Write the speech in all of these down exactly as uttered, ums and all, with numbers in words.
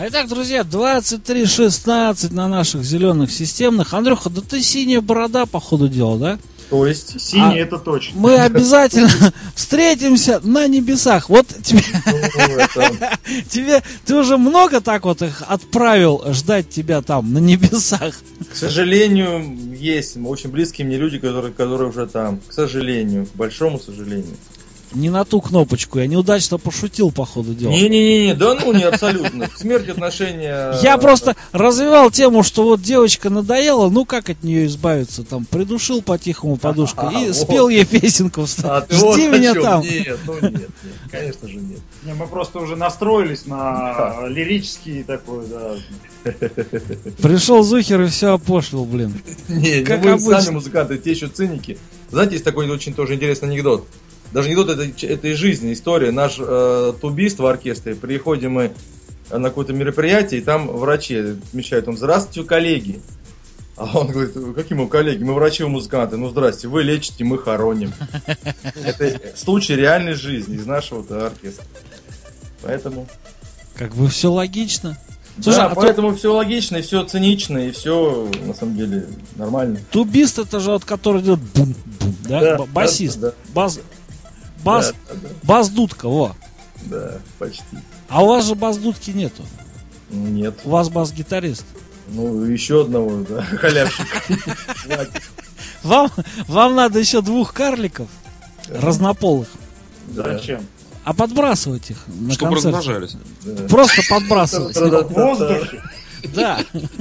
А итак, друзья, двадцать три шестнадцать на наших зеленых системных. Андрюха, да ты синяя борода, походу, дела, да? То есть синий а это точно. Мы обязательно встретимся на небесах. Вот тебе, Ну, это... тебе, ты уже много так вот их отправил ждать тебя там на небесах. К сожалению, есть очень близкие мне люди, которые, которые уже там. К сожалению, к большому сожалению. Не на ту кнопочку, я неудачно пошутил, по ходу дела. Не-не-не, да ну не абсолютно. К смерти отношения... Я просто развивал тему, что вот девочка надоела, ну как от нее избавиться, там, придушил по-тихому подушку А, и вот. спел ей песенку. А ты Жди вот о меня чем. там. Нет, ну нет, нет, конечно же нет. Не, мы просто уже настроились на лирический такой, да. Пришел Зухер и все опошлил, блин. Не, Как ну вы обычно. сами музыканты, те еще циники. Знаете, есть такой очень тоже интересный анекдот. Даже анекдот, это, это из жизни, история. Наш э, тубист в оркестре, приходим мы на какое-то мероприятие, и там врачи отмечают, он: здравствуйте, коллеги. А он говорит: какие мы коллеги, мы врачи, вы музыканты. Ну здрасте, вы лечите, мы хороним. Это случай реальной жизни из нашего оркестра. Поэтому... Как бы все логично. Слушай, да, а поэтому все логично, и все цинично, и все на самом деле нормально. Тубист это же вот который делает бум-бум, да? Да, Б- Басист. да, да. Бас, бас, Да, да, бас-дудка, во. да, почти. А у вас же бас-дудки нету. Нет. У вас бас-гитарист. Ну, еще одного, да, халявщика. Вам, вам надо еще двух карликов разнополых, Зачем? а подбрасывать их на Чтобы концерт. размножались. Просто подбрасывать. В воздухе? Да.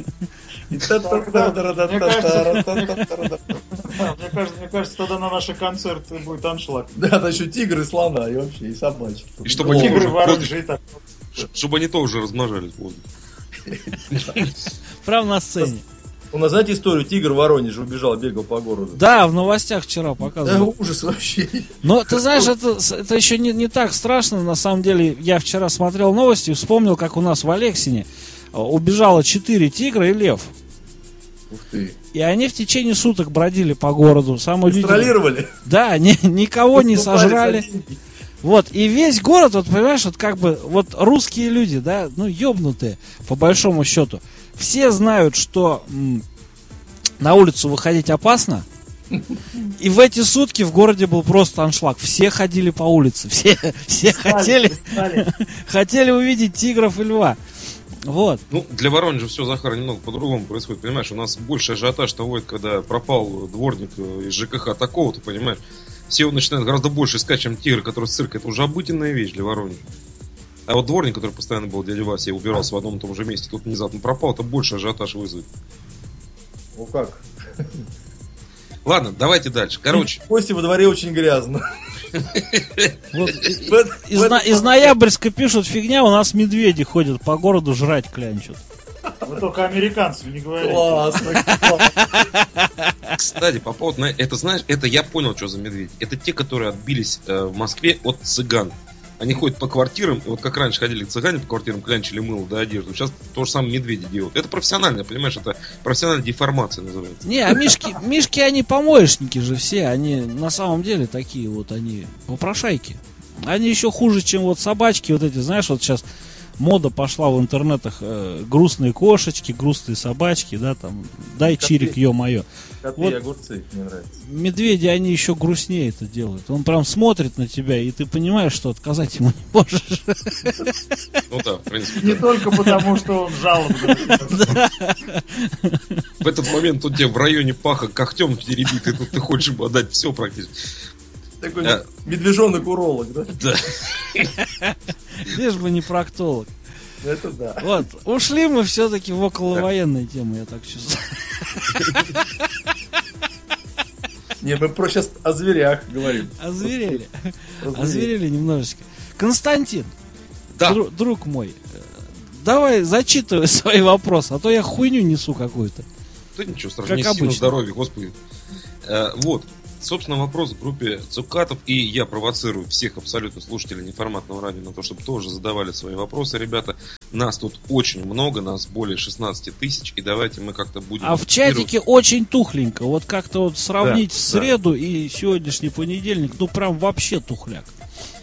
Да, мне кажется, мне кажется, тогда на наши концерты будет аншлаг. Да, да, еще тигры, слона и вообще, и собачки. И чтобы О, они Тигры тоже в Воронеже и так. Чтобы они тоже размножались в воздухе. Прям на сцене. У нас, знаете, историю? Тигр в Воронеже убежал, бегал по городу. Да, в новостях вчера Да, показывали. ужас вообще. Но ты знаешь, это, это еще не, не так страшно. На самом деле, я вчера смотрел новости и вспомнил, как у нас в Алексине э, убежало четыре тигра и лев. Ух ты. И они в течение суток бродили по городу. Самое удивительное- Контролировали? Да, ни- никого не Выступали сожрали. за деньги. Вот, и весь город, вот понимаешь, вот как бы, вот русские люди, да, ну, ёбнутые, по большому счету, все знают, что м, на улицу выходить опасно, и в эти сутки в городе был просто аншлаг. Все ходили по улице, все, все хотели, хотели увидеть тигров и льва. Вот. Ну, для Воронежа все, Захар, немного по-другому происходит, понимаешь? У нас больше ажиотаж того, когда пропал дворник из ЖКХ такого, ты понимаешь? Все его начинают гораздо больше искать, чем тигр, который с цирка. Это уже обыденная вещь для Воронежа. А вот дворник, который постоянно был дядя Вася и убирался в одном и том же месте, тут внезапно пропал, это больше ажиотаж вызовет. Ну как? Ладно, давайте дальше. Короче, В гости во дворе очень грязно. Вот и- из, на- из ноябрьска пишут: фигня, у нас медведи ходят по городу, жрать клянчут. Вы только американцам не говорите. Классно, классно. кстати, по поводу... на- Это, знаешь, это я понял, что за медведи. Это те, которые отбились э, в Москве от цыган. Они ходят по квартирам, и вот как раньше ходили цыгане по квартирам, клянчили мыло да одежду. Сейчас то же самое медведи делают. Это профессионально, понимаешь? Это профессиональная деформация называется. Не, а мишки, мишки, они помоечники же все. Они на самом деле такие вот, они попрошайки. Они еще хуже, чем вот собачки вот эти, знаешь, вот сейчас мода пошла в интернетах, э, грустные кошечки, грустные собачки, да, там, дай Коты. чирик, ё-моё. Коты Вот. и огурцы мне нравятся. Медведи, они еще грустнее это делают. Он прям смотрит на тебя, и ты понимаешь, что отказать ему не можешь. Ну да, в принципе. Не да. только потому, что он жалобный. В этот момент он тебе в районе паха когтем теребит, и тут ты хочешь ему отдать все практически. Такой Да. медвежонок-уролог, да? Да. Лишь бы не проктолог. Это да. Вот, ушли мы все-таки в околовоенные темы, я так чувствую. Не, мы про сейчас о зверях говорим. Озверели. Про зверей. Озверели немножечко. Константин, Да. дру- друг мой, э, давай зачитывай свои вопросы, а то я хуйню несу какую-то. Да ничего страшного, Как не сильно обычно. здоровья, господи. Э, вот, собственно, вопрос в группе Цукатов, и я провоцирую всех абсолютно слушателей неформатного радио на то, чтобы тоже задавали свои вопросы, ребята. Нас тут очень много, нас более шестнадцать тысяч, и давайте мы как-то будем... А в чатике очень тухленько. Вот как-то вот сравнить Да, в да. среду и сегодняшний понедельник, ну прям вообще тухляк.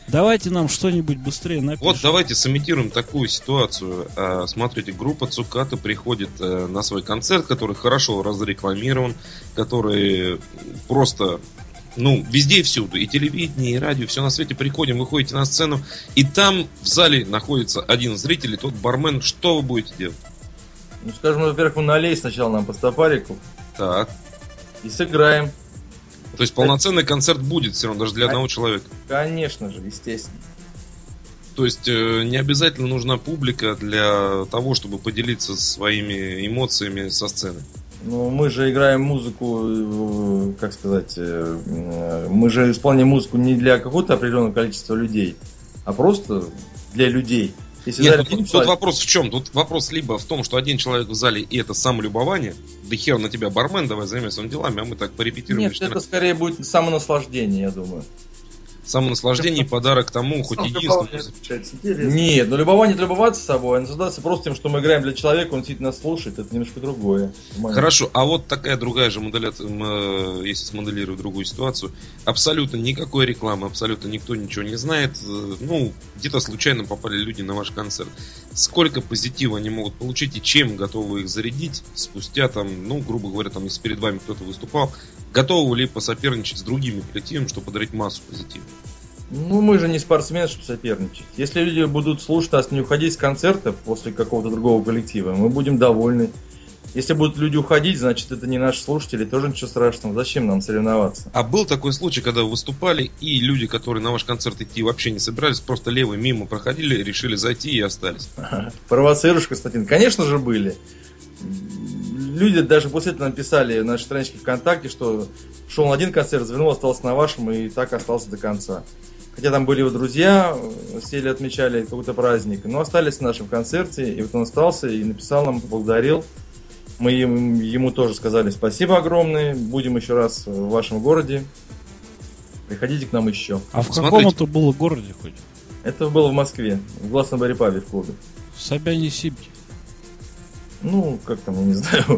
Давайте нам что-нибудь быстрее напишем. Вот давайте сымитируем такую ситуацию. А, Смотрите, группа Цукаты приходит э, на свой концерт, который хорошо разрекламирован, который просто, ну, везде и всюду, и телевидение, и радио, все на свете. Приходим, вы ходите на сцену, и там в зале находится один зритель, и тот бармен. Что вы будете делать? Ну, скажем, во-первых, мы налей сначала нам по стопарику Так. и сыграем. То есть полноценный концерт будет все равно, даже для одного человека. Конечно же, естественно. То есть э, не обязательно нужна публика для того, чтобы поделиться своими эмоциями со сцены. Ну, мы же играем музыку, э, как сказать, э, э, мы же исполняем музыку не для какого-то определенного количества людей, а просто для людей. Если Нет, зале тут, тут человек- вопрос в чем? Тут вопрос либо в том, что один человек в зале, и это самолюбование, да хер на тебя бармен, давай займемся своими делами, а мы так порепетируем. Нет, это скорее будет самонаслаждение, я думаю. Самонаслаждение и подарок тому, хоть Сам единственному. любование получается интересно. Нет, ну любование любоваться собой, а наслаждаться просто тем, что мы играем для человека, он действительно нас слушает, это немножко другое. Хорошо, а вот такая другая же моделяция, м, э, если смоделировать другую ситуацию, абсолютно никакой рекламы, абсолютно никто ничего не знает, э, ну, где-то случайно попали люди на ваш концерт. Сколько позитива они могут получить и чем готовы их зарядить спустя там, ну, грубо говоря, там, если перед вами кто-то выступал, готовы ли посоперничать с другими коллективами, чтобы подарить массу позитива? Ну, мы же не спортсмены, чтобы соперничать. Если люди будут слушать нас, не уходить с концерта после какого-то другого коллектива, мы будем довольны. Если будут люди уходить, значит, это не наши слушатели, тоже ничего страшного. Зачем нам соревноваться? А был такой случай, когда вы выступали, и люди, которые на ваш концерт идти вообще не собирались, просто левый мимо проходили, решили зайти и остались? Провоцируешь, Константин? Конечно же, были. Люди даже после этого написали в нашей страничке ВКонтакте, что шел на один концерт, завернул, остался на вашем и так остался до конца. Хотя там были его друзья, сели, отмечали какой-то праздник, но остались на нашем концерте, и вот он остался и написал нам, поблагодарил. Мы ему, ему тоже сказали спасибо огромное, будем еще раз в вашем городе, приходите к нам еще. А в Смотрите. каком это было городе хоть? Это было в Москве, в Гласном-Баре пабе в клубе. В Собяне-Сибте. Ну, как там, я не знаю.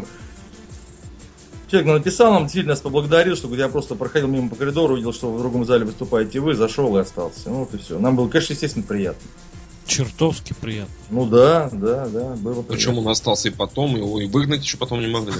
Человек написал нам, действительно нас поблагодарил, что говорит, я просто проходил мимо по коридору, увидел, что в другом зале выступаете вы, зашел и остался. Ну вот и все. Нам было, конечно, естественно, приятно. Чертовски приятно. Ну да, да, да, было Причем приятно. он остался и потом, его и выгнать еще потом не могли.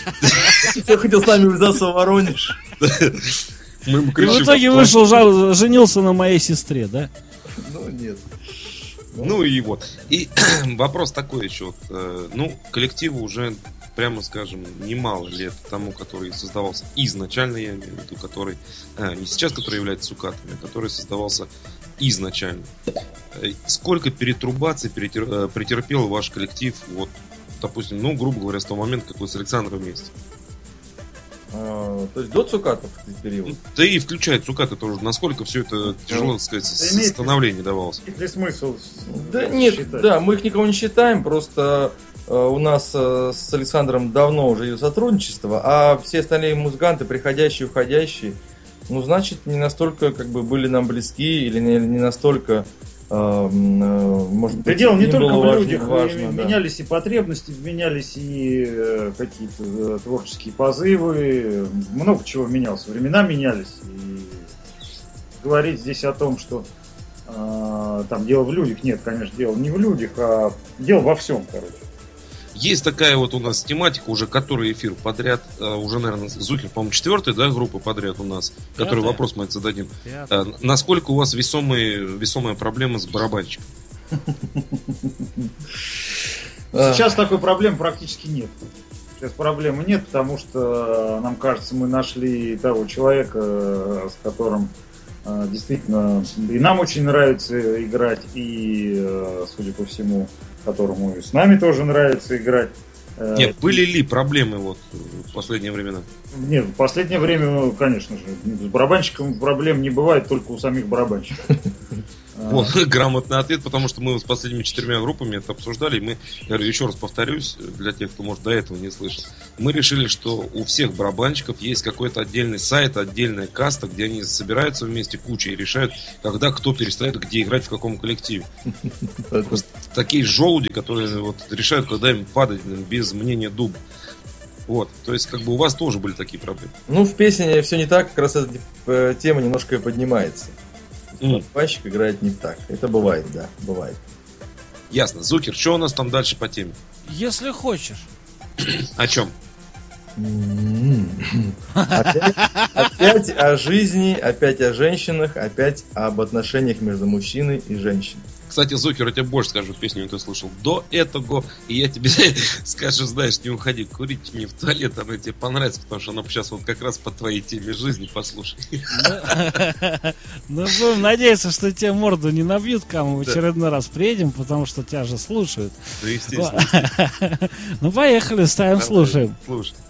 Я хотел с нами увязаться в Воронеж. Мы ему И в кричим, итоге вышел, жа- женился на моей сестре, да? Ну нет. Ну и вот. И вопрос такой еще. Вот, э, ну, коллективу уже, прямо скажем, немало лет тому, который создавался изначально, я имею в виду, который, э, не сейчас, который является Цукатами, а который создавался изначально. Э, Сколько перетрубаций перетер- э, претерпел ваш коллектив, вот, допустим, ну, грубо говоря, с того момента, как вы с Александром вместе? А, то есть до Цукатов период? Да и включая Цукаты тоже. Насколько все это тяжело, так сказать, Да имеет- становление давалось? Есть ли смысл Да нет, считать? да, мы их никого не считаем, просто э, у нас э, с Александром давно уже идет сотрудничество, а все остальные музыканты, приходящие, уходящие, ну, значит, не настолько как бы были нам близки или не, не настолько, э, м, э, может Да быть, дело не им только было в важно- людях, важно, и да. менялись и потребности, менялись и э, какие-то э, творческие позывы, много чего менялось, времена менялись. И говорить здесь о том, что э, там дело в людях, нет, конечно, дело не в людях, а дело во всем, короче. Есть такая вот у нас тематика, уже который эфир подряд, э, уже, наверное, Зухер, по-моему, четвертый, да, группа подряд у нас, который Пятая. вопрос мы это зададим. Э, Насколько у вас весомые, весомая проблема с барабанщиком? А, Сейчас такой проблемы практически нет. Сейчас проблемы нет, потому что нам кажется, мы нашли того человека, с которым э, действительно и нам очень нравится играть, и, э, судя по всему, которому и с нами тоже нравится играть. Э, Нет, были ли проблемы вот в последние времена? Нет, в последнее время, ну, конечно же, с барабанщиком проблем не бывает, только у самих барабанщиков. Вот, грамотный ответ, потому что мы с последними четырьмя группами это обсуждали, и мы, я говорю, еще раз повторюсь, для тех, кто, может, до этого не слышал, мы решили, что у всех барабанщиков есть какой-то отдельный сайт, отдельная каста, где они собираются вместе кучей и решают, когда кто перестает где играть, в каком коллективе. Просто такие желуди, которые вот решают, когда им падать блин, без мнения дуба. Вот, то есть, как бы у вас тоже были такие проблемы. Ну, в песне все не так, как раз эта э, тема немножко поднимается. М. Барабанщик играет не так. Это бывает, да, бывает. Ясно. Зукер, что у нас там дальше по теме? Если хочешь. О чем? М-м-м. Опять, опять о жизни, опять о женщинах, опять об отношениях между мужчиной и женщиной. Кстати, Зукер, я тебе больше скажу, песню ты слушал до этого, и я тебе скажу, знаешь, не уходи, курить не в туалет, она тебе понравится, потому что она сейчас вот как раз по твоей теме жизни, послушай. Ну, будем надеяться, что тебе морду не набьют, кому в очередной раз приедем, потому что тебя же слушают. Ну, естественно. Ну, поехали, ставим, слушаем. Слушай.